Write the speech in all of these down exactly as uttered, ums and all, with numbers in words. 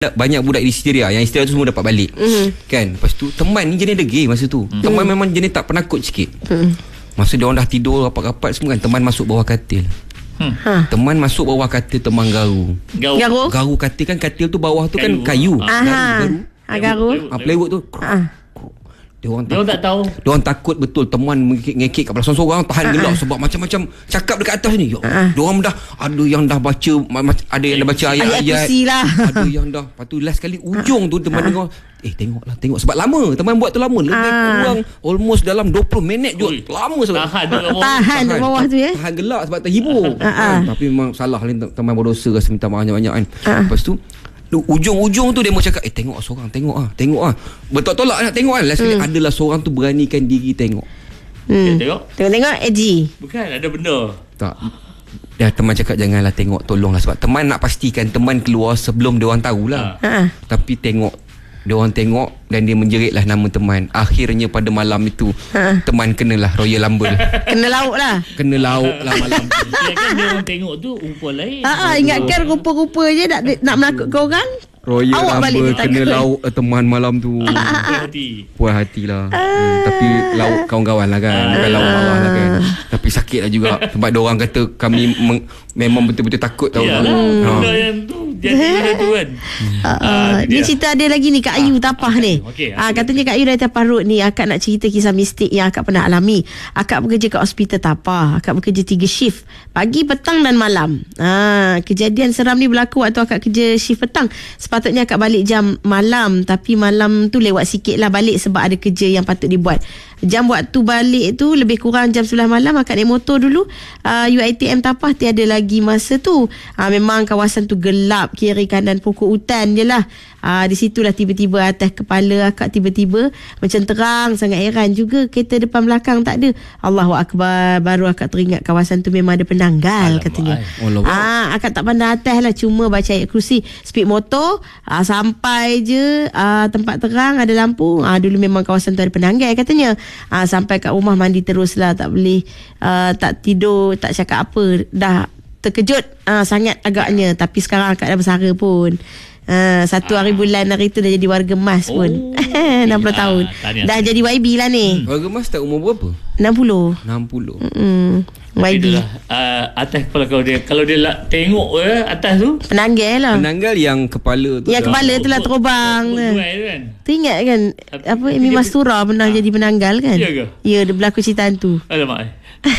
banyak budak di Syria, yang Syria tu semua dapat balik. Mm. Kan? Lepas tu teman ni jenis degil masa tu. Mm. Teman memang jenis tak penakut sikit. Mm. Masa dia orang dah tidur rapat-rapat semua kan, teman masuk bawah katil. Hmm. Ha. Teman masuk bawah katil, teman garu. Garu. Garu katil kan, katil tu bawah tu kayu. Kan kayu. Aha. Garu. Ha, garu. Ah, plywood tu. Ha. Dia orang takut, tak tahu. Dia orang takut betul. Teman ngekek kat belakang seorang, tahan uh-huh. gelak sebab macam-macam cakap dekat atas ni. Ya, uh-huh. Dia orang dah ada yang dah baca, ada yang dah baca ayat-ayat. Lah. Ada yang dah. Lepas tu last kali ujung tu teman uh-huh. dengar, eh tengoklah, tengok sebab lama. Teman buat tu lama. Lebih uh-huh. kurang almost dalam dua puluh minit juga. Ui, lama sebab tahan tahan di bawah tu ya. Tahan gelak sebab terhibur. Uh-huh. Kan? Tapi memang salah teman berdosa, rasa minta maaf banyak-banyak kan. Uh-huh. Lepas tu ujung-ujung tu dia mau cakap, eh tengok seorang, tengok ah, tengok ah. Betul-tolak nak tengok kan. Last hmm. kali adalah seorang tu beranikan diri tengok. Hmm. Tengok. Tengok-tengok edgy. Bukan ada benda. Tak. Dah teman cakap janganlah tengok, tolonglah sebab teman nak pastikan teman keluar sebelum dia orang tahulah. Ha. Tapi tengok, dia orang tengok dan dia menjeritlah nama teman. Akhirnya pada malam itu ha. teman kenalah Royal Rumble. Kena lauk lah. Kena lauk lah malam tu. Ya kan dia orang tengok tu rupa lain. Ha, ingatkan rupa-rupa je nak nak menakutkan orang. Royal Rumble kena lauk uh, teman malam tu. Puas hati. Puas hatilah. Uh. Hmm, tapi lauk kawan-kawan lah kan. Bukan lauk marah lah kan. Tapi sakit lah juga. Sebab diorang kata kami meng, memang betul-betul takut tau. Yalah, benda ha. yang tu jadi benda tu kan. Uh, uh, ni cerita ada lagi ni Kak Ayu uh, Tapah okay. ni. Okay, uh, katanya Kak Ayu dari Tapah Road ni, akak nak cerita kisah mistik yang akak pernah alami. Akak bekerja kat hospital Tapah. Akak bekerja tiga shift, pagi, petang dan malam. Uh, kejadian seram ni berlaku waktu akak kerja shift petang. Sepatutnya akak balik jam malam, tapi malam tu lewat sikit lah balik sebab ada kerja yang patut dibuat. Jam waktu balik tu lebih kurang jam sebelas malam. Akak naik motor dulu, uh, U I T M Tapah tiada lagi masa tu. uh, Memang kawasan tu gelap, kiri kanan pokok hutan je lah. uh, Di situlah tiba-tiba atas kepala akak tiba-tiba macam terang. Sangat heran juga, kereta depan belakang tak ada. Allahu Akbar. Baru akak teringat kawasan tu memang ada penanggal. Alamak, katanya uh, akak tak pandang atas lah, cuma baca ayat kursi. Speed motor, uh, sampai je uh, tempat terang, ada lampu. uh, Dulu memang kawasan tu ada penanggal katanya. uh, Sampai kat rumah mandi terus lah, tak boleh uh, tak tidur, tak cakap apa. Dah terkejut uh, sangat agaknya. Tapi sekarang akak dah bersara pun. Uh, satu hari bulan hari tu dah jadi warga emas pun. Oh, enam puluh tahun. Ah, dah jadi Y B lah ni. Warga emas tak umur berapa? enam puluh. enam puluh. Hmm. Y B. Uh, atas kepala kau dia. Kalau dia lah, tengok je atas tu. Penanggal lah. Penanggal yang kepala tu. Yang kepala tu lah terobang. Kan? Teringat kan apa Amy Mastura pernah ha. jadi penanggal kan? Ya ke? Ya, dia berlaku cerita hantu. Alamak.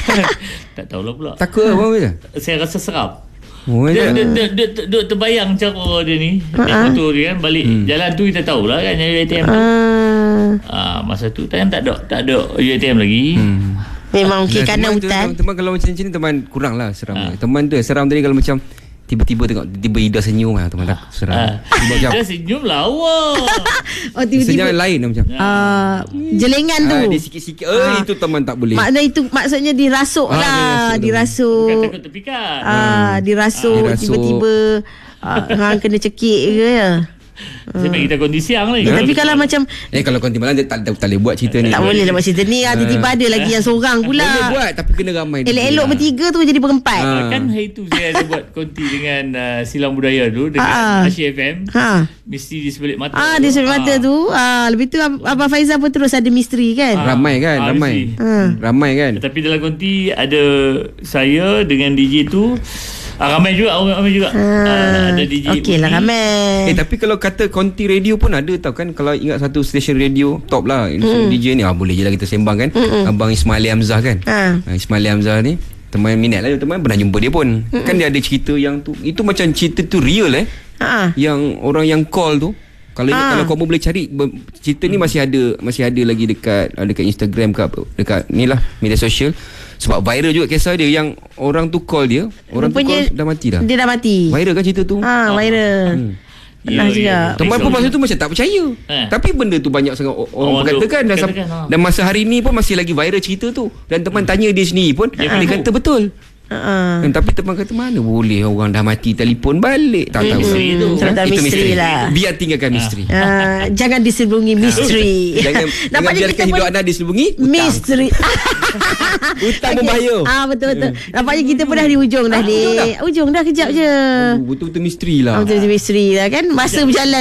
Tak tahulah pula. Takut apa dia? Saya rasa seram. Oh, dia, dia, dia, dia, dia, dia terbayang cara dia ni. Uh-huh. Naik motor dia kan balik hmm. jalan tu kita tahulah kan yang U I T M tu. Uh. Ah, masa tu kan tak ada tak ada U I T M lagi. Hmm. Memang kiri kanan hutan. Teman kalau macam ni teman kurang lah seram. Ha. Teman tu seram tadi kalau macam tiba-tiba tengok tiba Ida senyum lah teman tak seram. Ha. Dia senyum lawa. Oh tiba-tiba senyum lain macam. Ah uh, jelengan tu. Ha, dia sikit-sikit. Eh uh, itu teman tak boleh. Makna itu maksudnya dirasuk ha, lah, dirasuk. Bukan takut terpikat. Ah, dirasuk, dirasuk. Tiba-tiba uh, hang kena cekik ke ya. Sebab kita kondisi siang ni. Ya, tapi kalau macam eh kalau konti malam dia tak, tak, tak boleh buat cerita ni. Tak boleh lah buat cerita ni. Uh, tiba-tiba ada lagi yang seorang pula. Boleh buat tapi kena ramai. Elok-elok bertiga tu jadi berempat. Uh. Kan hari tu saya ada buat konti dengan uh, Silang Budaya dulu dengan uh. Asyik F M. Ha. Misteri di sebelah mata. Ah, di sebelah mata tu. Ah, lebih tu Abang Faizal pun terus ada misteri kan. Uh. Ramai kan, uh, ramai. Uh. Ramai kan. Tapi dalam konti ada saya dengan D J tu. Ah, ramai juga, ramai juga. Ah, ada D J. Okey lah ramai. Eh tapi kalau kata konti radio pun ada tau kan. Kalau ingat satu stesen radio top lah mm. D J ni ah, boleh je lah kita sembang kan. Mm-mm. Abang Ismail Hamzah kan. Ha. Ismail Hamzah ni teman minat lah, teman pernah jumpa dia pun. Mm-mm. Kan dia ada cerita yang tu. Itu macam cerita tu real eh. Ha. Yang orang yang call tu kalau ha. kalau kau boleh cari cerita ni masih ada masih ada lagi dekat dekat Instagram ke dekat ni lah media sosial. Sebab viral juga kisah dia yang orang tu call dia, orang rupanya tu call dah mati dah. Dia dah mati. Viral kan cerita tu? Ha, viral. Hmm. Pernah ya, juga. Ya. Teman pun masa tu macam tak percaya. Eh. Tapi benda tu banyak sangat orang oh, berkatakan dan, katakan, ha. dan masa hari ni pun masih lagi viral cerita tu. Dan teman hmm. tanya dia sendiri pun dia, dia kata betul. Uh-uh. Kan, tapi teman kata mana boleh orang dah mati telefon balik. Tak tahu. Misteri tu. Cerita Itu misteri lah. Biar tinggalkan misteri. Uh, jangan diselubungi misteri. Jangan, jangan biarkan hidup anda diselubungi hutang. Misteri. Hutang membayar. Ah, betul-betul. Nampaknya kita pun dah di ujung dah, ah, ni. Ujung dah. Ujung dah, kejap je. Oh, betul-betul misteri lah. Betul-betul misteri lah kan. Masa berjalan